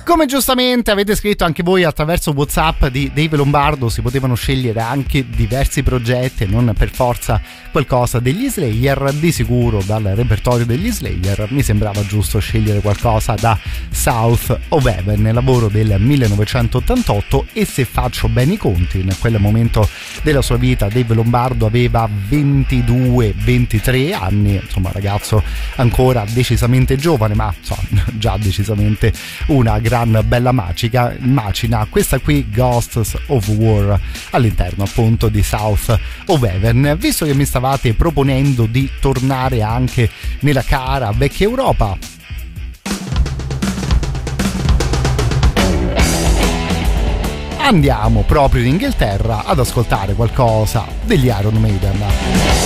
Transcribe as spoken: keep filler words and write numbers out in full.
Come giustamente avete scritto anche voi attraverso WhatsApp di Dave Lombardo, si potevano scegliere anche diversi progetti, non per forza qualcosa degli Slayer. Di sicuro dal repertorio degli Slayer mi sembrava giusto scegliere qualcosa da South of Heaven, lavoro del millenovecentottantotto, e se faccio bene i conti, in quel momento della sua vita Dave Lombardo aveva ventidue ventitré anni, insomma ragazzo ancora decisamente giovane, ma insomma, già decisamente una gran bella magica, macina. Questa qui, Ghosts of War, all'interno appunto di South of Heaven. Visto che mi stavate proponendo di tornare anche nella cara vecchia Europa, andiamo proprio in Inghilterra ad ascoltare qualcosa degli Iron Maiden.